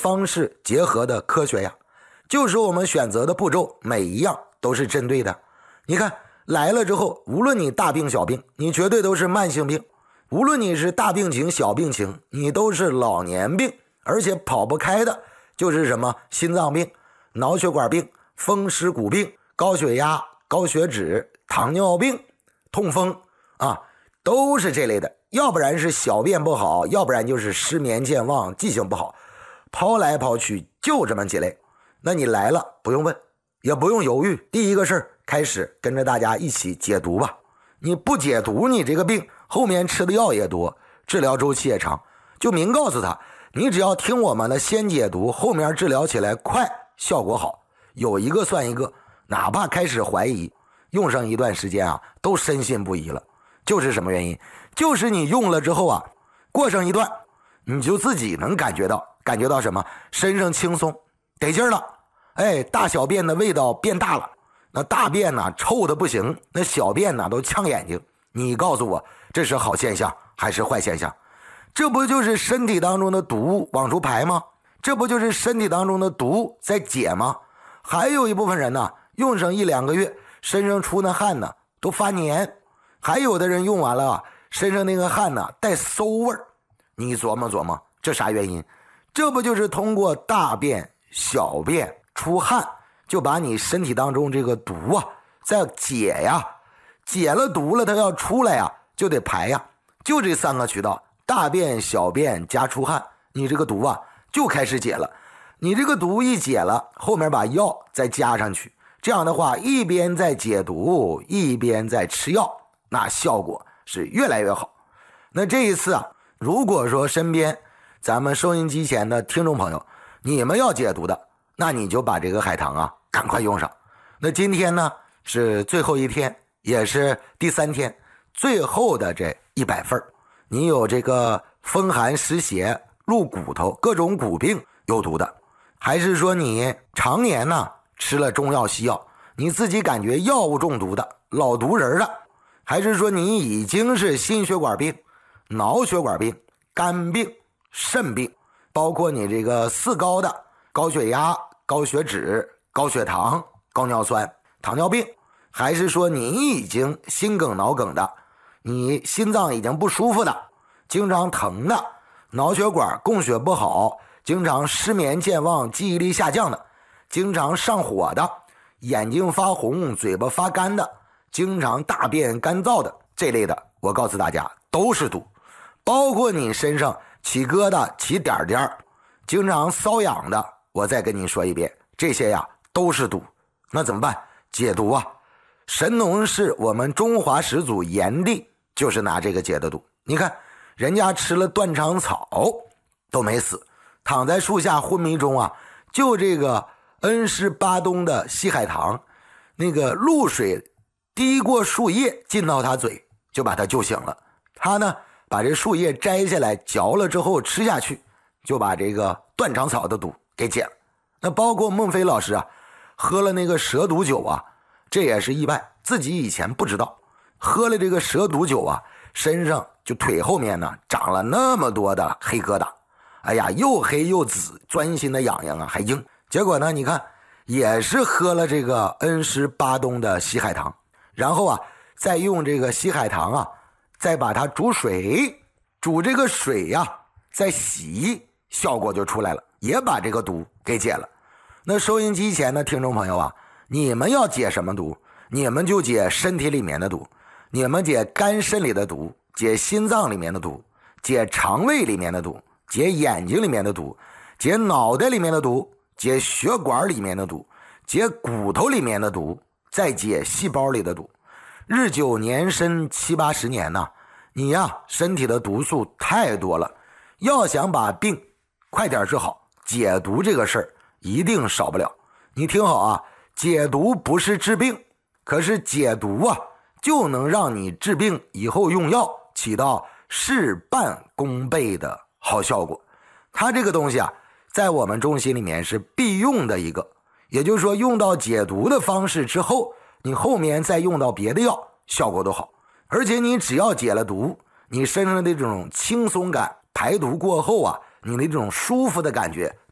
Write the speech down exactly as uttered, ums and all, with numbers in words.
方式结合的科学呀，就是我们选择的步骤每一样都是针对的。你看来了之后，无论你大病小病，你绝对都是慢性病，无论你是大病情小病情，你都是老年病，而且跑不开的就是什么心脏病、脑血管病、风湿骨病、高血压、高血脂、糖尿病、痛风啊，都是这类的。要不然是小便不好，要不然就是失眠健忘、记性不好，抛来抛去就这么几类。那你来了不用问，也不用犹豫，第一个事儿开始跟着大家一起解毒吧。你不解毒，你这个病后面吃的药也多，治疗周期也长。就明告诉他，你只要听我们的先解毒，后面治疗起来快，效果好，有一个算一个。哪怕开始怀疑，用上一段时间啊，都深信不疑了。就是什么原因？就是你用了之后啊，过上一段，你就自己能感觉到，感觉到什么？身上轻松，得劲儿了。哎，大小便的味道变大了，那大便呢臭的不行，那小便呢都呛眼睛。你告诉我，这是好现象还是坏现象？这不就是身体当中的毒往出排吗？这不就是身体当中的毒在解吗？还有一部分人呢，用上一两个月，身上出那汗呢都发黏，还有的人用完了啊，身上那个汗呢带馊味儿。你琢磨琢磨，这啥原因？这不就是通过大便、小便出汗，就把你身体当中这个毒啊再解呀，解了毒了，它要出来呀，就得排呀，就这三个渠道，大便、小便加出汗，你这个毒啊就开始解了。你这个毒一解了，后面把药再加上去，这样的话一边在解毒一边在吃药，那效果是越来越好。那这一次啊，如果说身边咱们收音机前的听众朋友，你们要解毒的，那你就把这个海棠啊赶快用上。那今天呢是最后一天，也是第三天，最后的这一百份，你有这个风寒湿邪、入骨头各种骨病有毒的，还是说你常年呢吃了中药西药，你自己感觉药物中毒的老毒人的，还是说你已经是心血管病、脑血管病、肝病、肾病，包括你这个四高的高血压、高血脂、高血糖、高尿酸、糖尿病，还是说你已经心梗脑梗的，你心脏已经不舒服的，经常疼的，脑血管供血不好，经常失眠健忘、记忆力下降的，经常上火的，眼睛发红、嘴巴发干的，经常大便干燥的，这类的我告诉大家都是毒。包括你身上起疙瘩、起点点，经常瘙痒的，我再跟你说一遍，这些呀都是毒。那怎么办？解毒啊！神农氏我们中华始祖炎帝就是拿这个解的毒。你看人家吃了断肠草都没死，躺在树下昏迷中啊，就这个恩施巴东的西海棠，那个露水滴过树叶进到他嘴，就把他救醒了。他呢把这树叶摘下来嚼了之后吃下去，就把这个断肠草的毒给解了。那包括孟非老师啊，喝了那个蛇毒酒啊，这也是意外，自己以前不知道，喝了这个蛇毒酒啊，身上就腿后面呢长了那么多的黑疙瘩，哎呀，又黑又紫，钻心的痒痒啊，还硬。结果呢，你看也是喝了这个恩施巴东的西海棠，然后啊再用这个西海棠啊再把它煮水，煮这个水呀、啊、再洗，效果就出来了，也把这个毒给解了。那收音机前的听众朋友啊，你们要解什么毒？你们就解身体里面的毒，你们解肝肾里的毒，解心脏里面的毒，解肠胃里面的毒，解眼睛里面的毒，解脑袋里面的毒，解血管里面的毒，解骨头里面的毒，再解细胞里的毒。日久年深七八十年呐，你呀身体的毒素太多了，要想把病快点治好，解毒这个事儿一定少不了。你听好啊，解毒不是治病，可是解毒啊就能让你治病以后用药起到事半功倍的好效果。它这个东西啊在我们中心里面是必用的一个，也就是说用到解毒的方式之后，你后面再用到别的药效果都好。而且你只要解了毒，你身上的这种轻松感，排毒过后啊你的这种舒服的感觉